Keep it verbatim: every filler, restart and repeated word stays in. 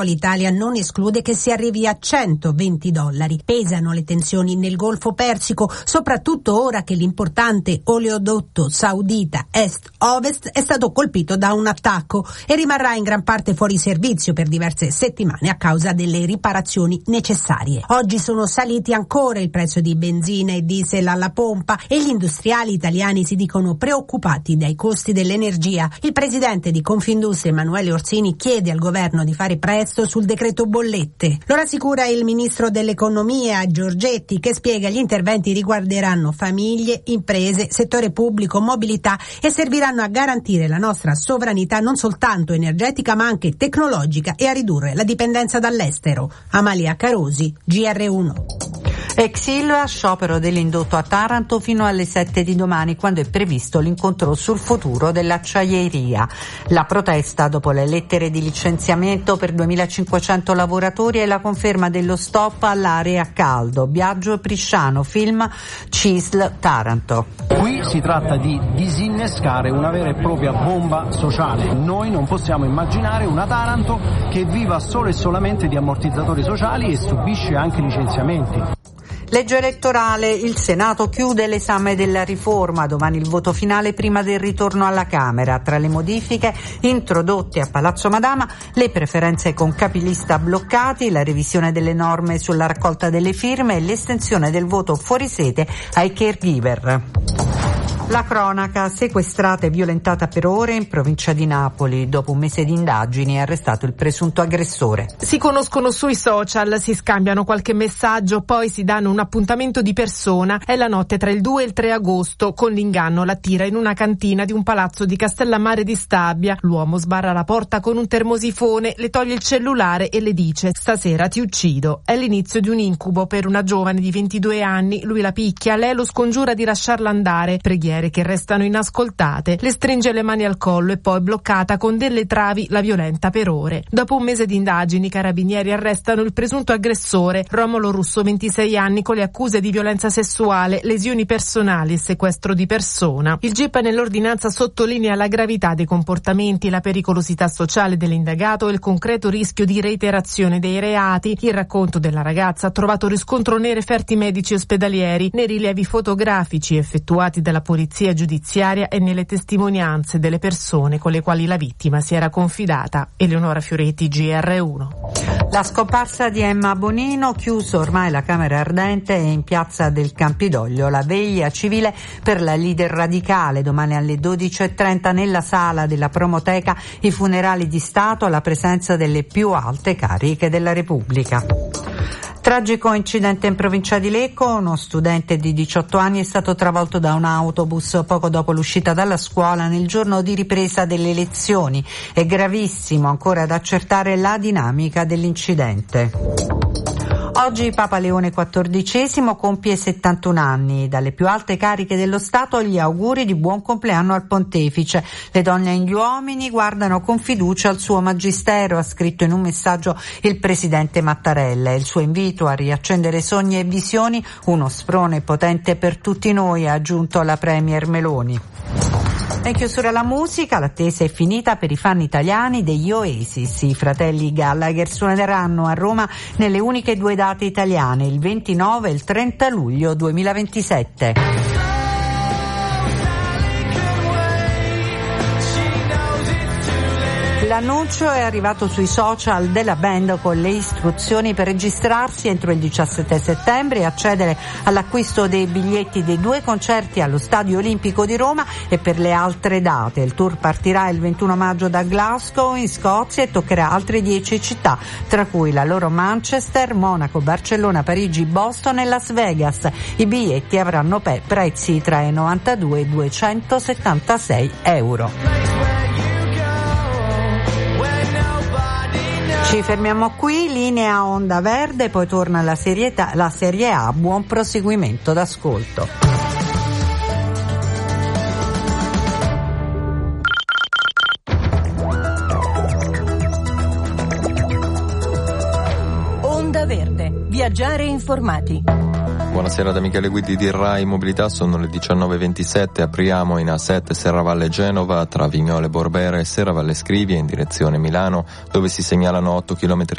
L'Italia non esclude che si arrivi a centoventi dollari. Pesano le tensioni nel Golfo Persico, soprattutto ora che l'importante oleodotto saudita est-ovest è stato colpito da un attacco e rimarrà in gran parte fuori servizio per diverse settimane a causa delle riparazioni necessarie. Oggi sono saliti ancora il prezzo di benzina e diesel alla pompa e gli industriali italiani si dicono preoccupati dai costi dell'energia. Il presidente di Confindustria Emanuele Orsini chiede al governo di fare presto sul decreto bollette. Lo rassicura il ministro dell'economia Giorgetti, che spiega gli interventi riguarderanno famiglie, imprese, settore pubblico, mobilità e serviranno a garantire la nostra sovranità non soltanto energetica ma anche tecnologica e a ridurre la dipendenza dall'estero. Amalia Carosi, G R uno. Ex Ilva, sciopero dell'indotto a Taranto fino alle sette di domani, quando è previsto l'incontro sul futuro dell'acciaieria. La protesta dopo le lettere di licenziamento per duemilacinquecento lavoratori e la conferma dello stop all'area a caldo. Biagio Prisciano, film C I S L Taranto. Qui si tratta di disinnescare una vera e propria bomba sociale. Noi non possiamo immaginare una Taranto che viva solo e solamente di ammortizzatori sociali e subisce anche licenziamenti. Legge elettorale, il Senato chiude l'esame della riforma, domani il voto finale prima del ritorno alla Camera. Tra le modifiche introdotte a Palazzo Madama, le preferenze con capilista bloccati, la revisione delle norme sulla raccolta delle firme e l'estensione del voto fuori sede ai caregiver. La cronaca, sequestrata e violentata per ore in provincia di Napoli. Dopo un mese di indagini è arrestato il presunto aggressore. Si conoscono sui social, si scambiano qualche messaggio, poi si danno un appuntamento di persona. È la notte tra il due e il tre agosto. Con l'inganno la tira in una cantina di un palazzo di Castellammare di Stabia. L'uomo sbarra la porta con un termosifone, le toglie il cellulare e le dice: stasera ti uccido. È l'inizio di un incubo per una giovane di ventidue anni. Lui la picchia, lei lo scongiura di lasciarla andare. Preghiere che restano inascoltate, le stringe le mani al collo e poi, bloccata con delle travi, la violenta per ore. Dopo un mese di indagini, i carabinieri arrestano il presunto aggressore, Romolo Russo, ventisei anni, con le accuse di violenza sessuale, lesioni personali e sequestro di persona. Il G I P nell'ordinanza sottolinea la gravità dei comportamenti, la pericolosità sociale dell'indagato e il concreto rischio di reiterazione dei reati. Il racconto della ragazza ha trovato riscontro nei referti medici ospedalieri, nei rilievi fotografici effettuati dalla polizia giudiziaria e nelle testimonianze delle persone con le quali la vittima si era confidata. Eleonora Fioretti, G R uno. La scomparsa di Emma Bonino, chiuso ormai la Camera Ardente e in piazza del Campidoglio la veglia civile per la leader radicale. Domani alle dodici e trenta nella sala della Promoteca i funerali di Stato alla presenza delle più alte cariche della Repubblica. Tragico incidente in provincia di Lecco, uno studente di diciotto anni è stato travolto da un autobus poco dopo l'uscita dalla scuola nel giorno di ripresa delle lezioni. È gravissimo ancora da accertare la dinamica dell'incidente. Oggi Papa Leone quattordicesimo compie settantuno anni. Dalle più alte cariche dello Stato gli auguri di buon compleanno al pontefice. Le donne e gli uomini guardano con fiducia al suo magistero, ha scritto in un messaggio il presidente Mattarella. Il suo invito a riaccendere sogni e visioni, uno sprone potente per tutti noi, ha aggiunto la premier Meloni. In chiusura la musica, l'attesa è finita per i fan italiani degli Oasis. I fratelli Gallagher suoneranno a Roma nelle uniche due date italiane, il ventinove e il trenta luglio duemilaventisette. L'annuncio è arrivato sui social della band con le istruzioni per registrarsi entro il diciassette settembre e accedere all'acquisto dei biglietti dei due concerti allo Stadio Olimpico di Roma e per le altre date. Il tour partirà il ventuno maggio da Glasgow in Scozia e toccherà altre dieci città, tra cui la loro Manchester, Monaco, Barcellona, Parigi, Boston e Las Vegas. I biglietti avranno pe- prezzi tra i novantadue e i duecentosettantasei euro. Ci fermiamo qui, linea Onda Verde, poi torna la, serietà, la Serie A. Buon proseguimento d'ascolto. Onda Verde, viaggiare informati. Buonasera da Michele Guidi di Rai Mobilità, sono le diciannove e ventisette, apriamo in A sette Serravalle Genova tra Vignole Borbera e Serravalle Scrivia in direzione Milano, dove si segnalano otto chilometri